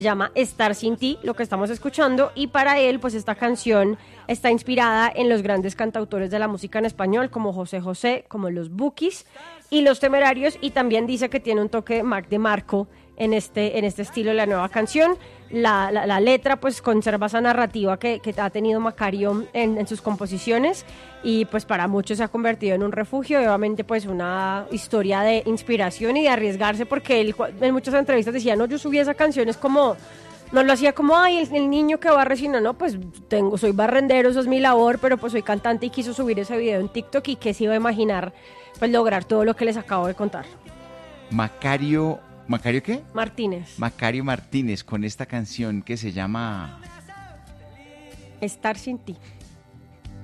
llama Estar sin ti, lo que estamos escuchando, y para él pues esta canción está inspirada en los grandes cantautores de la música en español como José José, como los Bukis y los Temerarios, y también dice que tiene un toque Mac de Marco en este estilo de la nueva canción. La letra pues conserva esa narrativa que ha tenido Macario en sus composiciones, y pues para muchos se ha convertido en un refugio, y obviamente pues una historia de inspiración y de arriesgarse, porque él en muchas entrevistas decía, no, yo subí esa canción, es como, no lo hacía como, ay, el niño que barre, sino, no, pues soy barrendero, eso es mi labor, pero pues soy cantante, y quiso subir ese video en TikTok, y que se iba a imaginar pues lograr todo lo que les acabo de contar. ¿Macario qué? Martínez. Macario Martínez, con esta canción que se llama Estar sin ti.